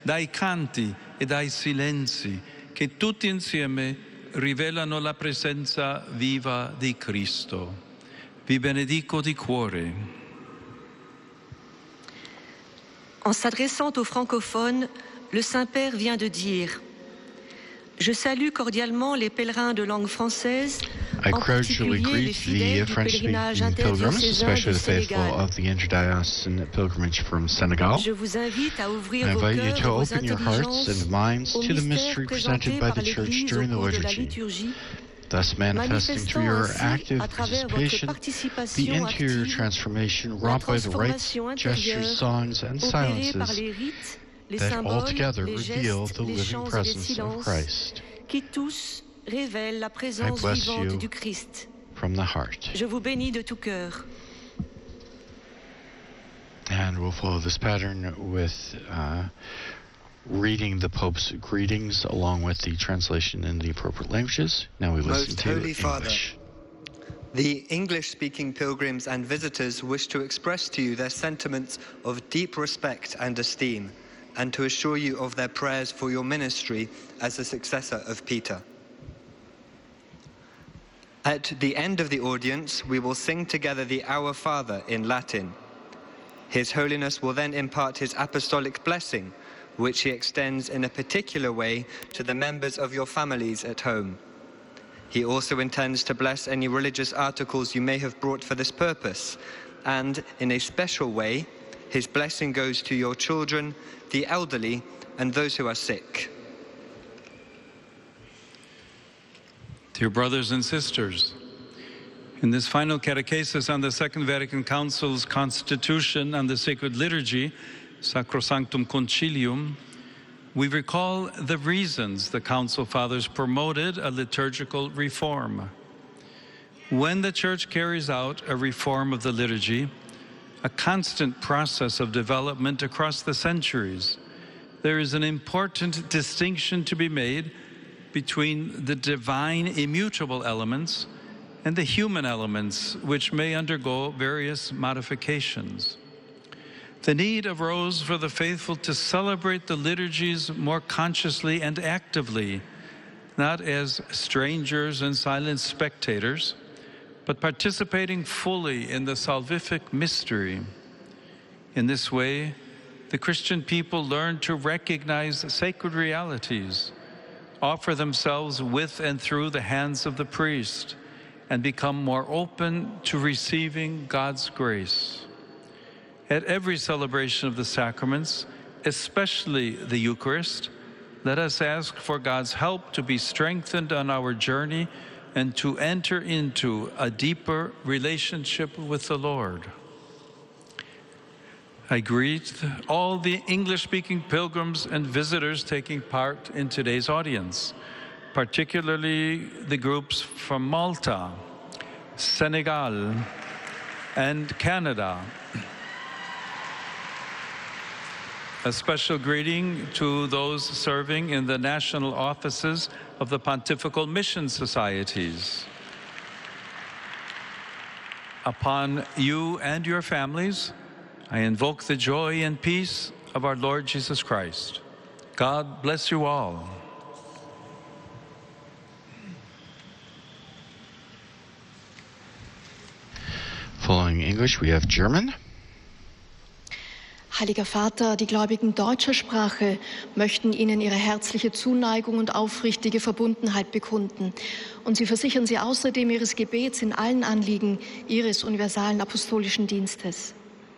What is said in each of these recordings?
dai canti e dai silenzi che tutti insieme rivelano la presenza viva di Cristo. Vi benedico di cuore. En s'adressant aux francophones, le Saint-Père vient de dire « Je salue cordialement les pèlerins de langue française, en particulier les fidèles du pèlerinage interdiocésain du Sénégal. Je vous invite à ouvrir vos cœurs et vos intelligences au mystère présenté par l'Église au cours de la liturgie, thus manifesting through your manifestant active ainsi à travers votre participation the participation interior active transformation la wrought by the rites, transformation gestures, intérieure songs, and opérée par silences les rites, les that symboles, altogether les reveal gestes, the les living chants et les presence of silences Christ. qui tous révèlent la présence bless vivante you du Christ. From the heart. Je vous bénis de tout cœur. And we'll follow this pattern with reading the Pope's greetings along with the translation in the appropriate languages. Now we listen Most to Holy Father, English. the English-speaking pilgrims and visitors wish to express to you their sentiments of deep respect and esteem, and to assure you of their prayers for your ministry as a successor of Peter. At the end of the audience, we will sing together the Our Father in Latin. His Holiness will then impart his apostolic blessing, which he extends in a particular way to the members of your families at home. He also intends to bless any religious articles you may have brought for this purpose, and in a special way, his blessing goes to your children, the elderly, and those who are sick. Dear brothers and sisters, in this final catechesis on the Second Vatican Council's Constitution on the Sacred Liturgy, Sacrosanctum Concilium, we recall the reasons the Council Fathers promoted a liturgical reform. When the Church carries out a reform of the liturgy, a constant process of development across the centuries, there is an important distinction to be made between the divine immutable elements and the human elements, which may undergo various modifications. The need arose for the faithful to celebrate the liturgies more consciously and actively, not as strangers and silent spectators, but participating fully in the salvific mystery. In this way, the Christian people learn to recognize sacred realities, offer themselves with and through the hands of the priest, and become more open to receiving God's grace. At every celebration of the sacraments, especially the Eucharist, let us ask for God's help to be strengthened on our journey and to enter into a deeper relationship with the Lord. I greet all the English-speaking pilgrims and visitors taking part in today's audience, particularly the groups from Malta, Senegal, and Canada. A special greeting to those serving in the national offices of the Pontifical Mission Societies. Upon you and your families, I invoke the joy and peace of our Lord Jesus Christ. God bless you all. Following English, we have German. Heiliger Vater, die Gläubigen deutscher Sprache möchten Ihnen ihre herzliche Zuneigung und aufrichtige Verbundenheit bekunden. Und sie versichern Sie außerdem Ihres Gebets in allen Anliegen Ihres universalen apostolischen Dienstes.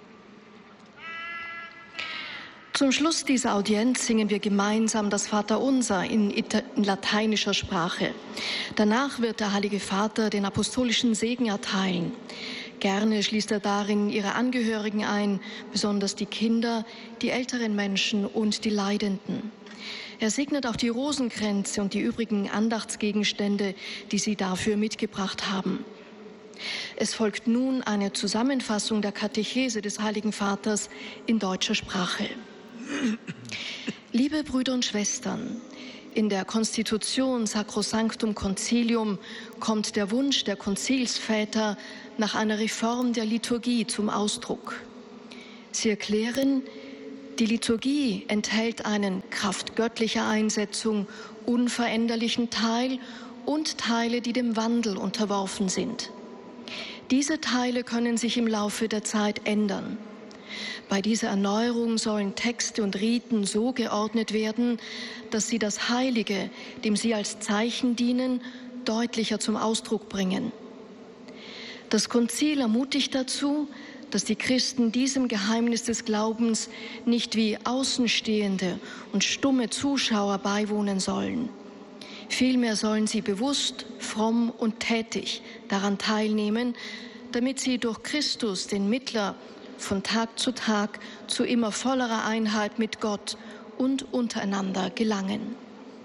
Zum Schluss dieser Audienz singen wir gemeinsam das Vaterunser in lateinischer Sprache. Danach wird der Heilige Vater den apostolischen Segen erteilen. Gerne schließt er darin ihre Angehörigen ein, besonders die Kinder, die älteren Menschen und die Leidenden. Er segnet auch die Rosenkränze und die übrigen Andachtsgegenstände, die sie dafür mitgebracht haben. Es folgt nun eine Zusammenfassung der Katechese des Heiligen Vaters in deutscher Sprache. Liebe Brüder und Schwestern, in der Konstitution Sacrosanctum Concilium kommt der Wunsch der Konzilsväter nach einer Reform der Liturgie zum Ausdruck. Sie erklären, Die Liturgie enthält einen Kraft göttlicher Einsetzung unveränderlichen Teil und Teile, die dem Wandel unterworfen sind. Diese Teile können sich im Laufe der Zeit ändern. Bei dieser Erneuerung sollen Texte und Riten so geordnet werden, dass sie das Heilige, dem sie als Zeichen dienen, deutlicher zum Ausdruck bringen. Das Konzil ermutigt dazu, dass die Christen diesem Geheimnis des Glaubens nicht wie Außenstehende und stumme Zuschauer beiwohnen sollen. Vielmehr sollen sie bewusst, fromm und tätig daran teilnehmen, damit sie durch Christus, den Mittler, von Tag zu immer vollerer Einheit mit Gott und untereinander gelangen.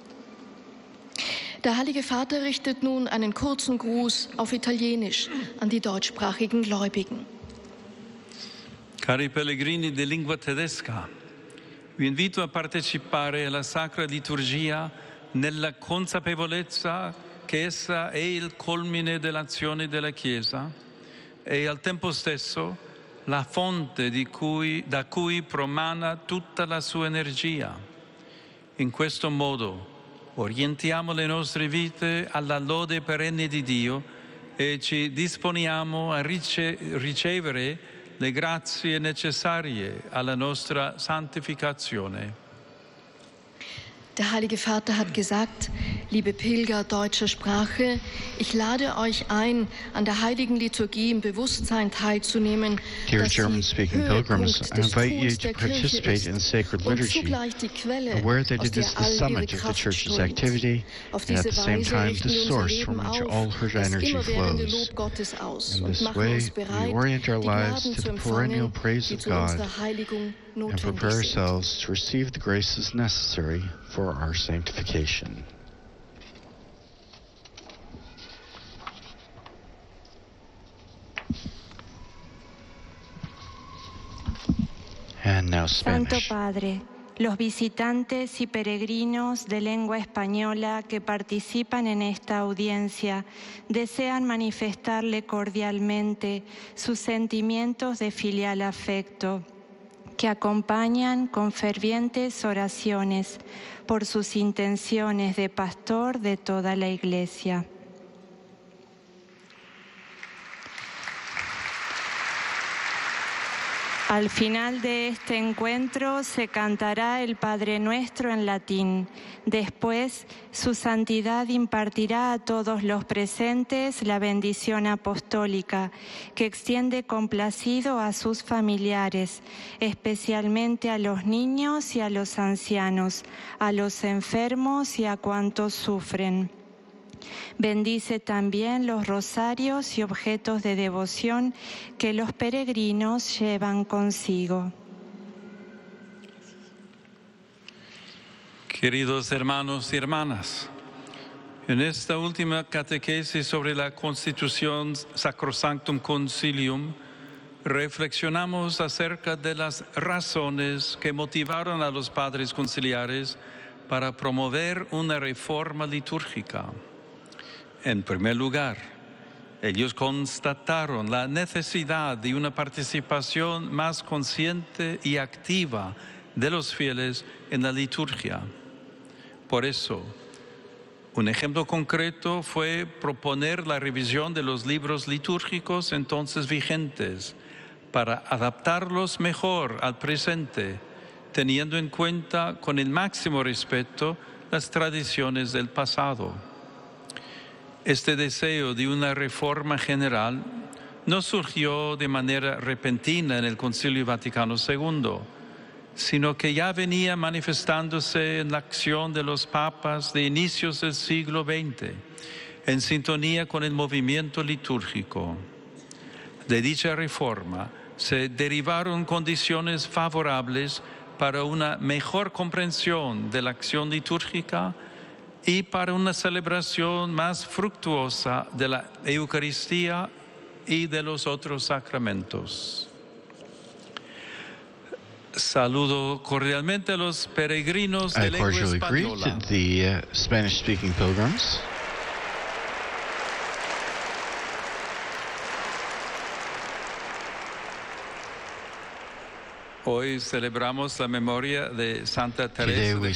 Der Heilige Vater richtet nun einen kurzen Gruß auf Italienisch an die deutschsprachigen Gläubigen. Cari pellegrini di lingua tedesca, vi invito a partecipare alla Sacra Liturgia nella consapevolezza che essa è il culmine dell'azione della Chiesa e al tempo stesso la fonte da cui promana tutta la sua energia. In questo modo orientiamo le nostre vite alla lode perenne di Dio e ci disponiamo a ricevere le grazie necessarie alla nostra santificazione. Der Heilige Vater hat gesagt, liebe Pilger deutscher Sprache, ich lade euch ein, an der heiligen Liturgie im Bewusstsein teilzunehmen, Dear dass German-speaking sie pilgrims, Höhepunkt I des invite you Tuns to der Kirche participate in ist sacred und liturgy, zugleich die Quelle, aware that aus it der is the all ihre summit of the Kraft Church's strömt. activity, Auf and at diese the same Weise time richten the wir unser source from Leben which auf, all her das energy immerwährende flows. Lob Gottes aus In und this machen way, uns we bereit, orient our die lives Gnaden to zu the perennial empfangen, praise die of zu God, unserer Heiligung and notwendig prepare sind. ourselves to receive the graces necessary for our sanctification. And now Santo Spanish. Padre, los visitantes y peregrinos de lengua española que participan en esta audiencia desean manifestarle cordialmente sus sentimientos de filial afecto, que acompañan con fervientes oraciones por sus intenciones de pastor de toda la Iglesia. Al final de este encuentro se cantará el Padre Nuestro en latín. Después, su santidad impartirá a todos los presentes la bendición apostólica, que extiende complacido a sus familiares, especialmente a los niños y a los ancianos, a los enfermos y a cuantos sufren. Bendice también los rosarios y objetos de devoción que los peregrinos llevan consigo. Queridos hermanos y hermanas, en esta última catequesis sobre la Constitución Sacrosanctum Concilium, reflexionamos acerca de las razones que motivaron a los padres conciliares para promover una reforma litúrgica. En primer lugar, ellos constataron la necesidad de una participación más consciente y activa de los fieles en la liturgia. Por eso, un ejemplo concreto fue proponer la revisión de los libros litúrgicos entonces vigentes para adaptarlos mejor al presente, teniendo en cuenta con el máximo respeto las tradiciones del pasado. Este deseo de una reforma general no surgió de manera repentina en el Concilio Vaticano II, sino que ya venía manifestándose en la acción de los papas de inicios del siglo XX, en sintonía con el movimiento litúrgico. De dicha reforma se derivaron condiciones favorables para una mejor comprensión de la acción litúrgica y para una celebración más fructuosa de la Eucaristía y de los otros sacramentos. Saludo cordialmente a los peregrinos de I lengua cordially greet española. the Spanish-speaking pilgrims. Hoy celebramos la memoria de Santa Teresa Today de we